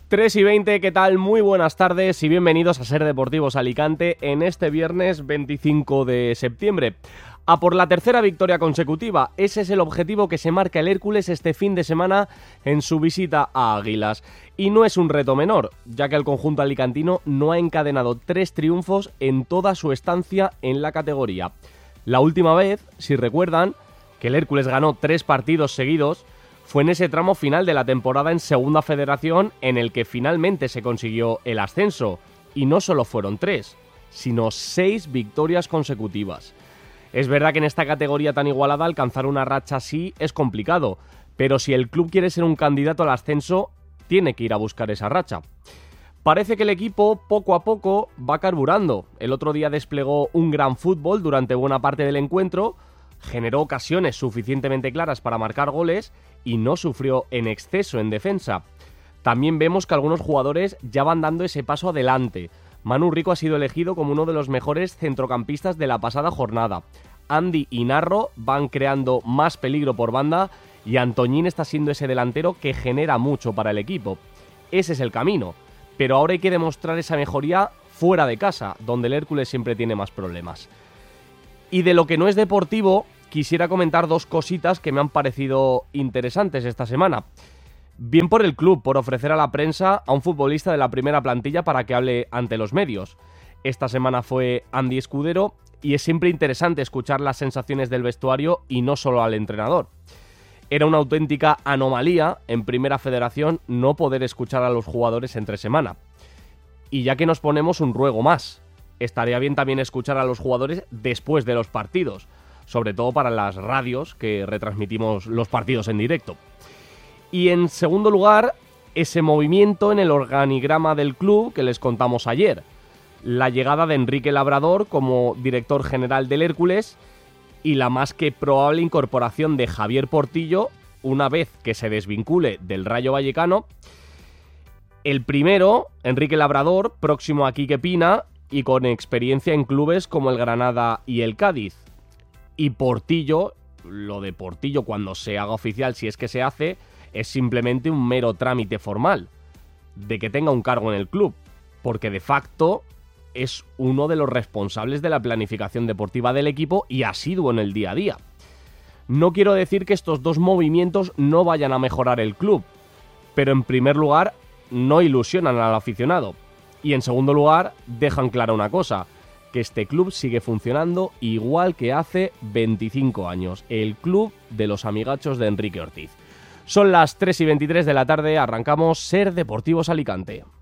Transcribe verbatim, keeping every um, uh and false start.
tres y veinte, ¿qué tal? Muy buenas tardes y bienvenidos a Ser Deportivos Alicante en este viernes veinticinco de septiembre. A por la tercera victoria consecutiva, ese es el objetivo que se marca el Hércules este fin de semana en su visita a Águilas. Y no es un reto menor, ya que el conjunto alicantino no ha encadenado tres triunfos en toda su estancia en la categoría. La última vez, si recuerdan, que el Hércules ganó tres partidos seguidos, fue en ese tramo final de la temporada en Segunda Federación en el que finalmente se consiguió el ascenso. Y no solo fueron tres, sino seis victorias consecutivas. Es verdad que en esta categoría tan igualada alcanzar una racha así es complicado, pero si el club quiere ser un candidato al ascenso, tiene que ir a buscar esa racha. Parece que el equipo poco a poco va carburando. El otro día desplegó un gran fútbol durante buena parte del encuentro, generó ocasiones suficientemente claras para marcar goles y no sufrió en exceso en defensa. También vemos que algunos jugadores ya van dando ese paso adelante. Manu Rico ha sido elegido como uno de los mejores centrocampistas de la pasada jornada. Andy y Narro van creando más peligro por banda y Antoñín está siendo ese delantero que genera mucho para el equipo. Ese es el camino, pero ahora hay que demostrar esa mejoría fuera de casa, donde el Hércules siempre tiene más problemas. Y de lo que no es deportivo, quisiera comentar dos cositas que me han parecido interesantes esta semana. Bien por el club, por ofrecer a la prensa a un futbolista de la primera plantilla para que hable ante los medios. Esta semana fue Andy Escudero y es siempre interesante escuchar las sensaciones del vestuario y no solo al entrenador. Era una auténtica anomalía en Primera Federación no poder escuchar a los jugadores entre semana. Y ya que nos ponemos un ruego más, estaría bien también escuchar a los jugadores después de los partidos, sobre todo para las radios que retransmitimos los partidos en directo. Y en segundo lugar, ese movimiento en el organigrama del club que les contamos ayer. La llegada de Enrique Labrador como director general del Hércules y la más que probable incorporación de Javier Portillo una vez que se desvincule del Rayo Vallecano. El primero, Enrique Labrador, próximo a Quique Pina y con experiencia en clubes como el Granada y el Cádiz. Y Portillo, lo de Portillo cuando se haga oficial, si es que se hace, es simplemente un mero trámite formal de que tenga un cargo en el club, porque de facto es uno de los responsables de la planificación deportiva del equipo y asiduo en el día a día. No quiero decir que estos dos movimientos no vayan a mejorar el club, pero en primer lugar no ilusionan al aficionado y en segundo lugar dejan clara una cosa, que este club sigue funcionando igual que hace veinticinco años, el club de los amigachos de Enrique Ortiz. Son las tres y veintitrés de la tarde, arrancamos Ser Deportivos Alicante.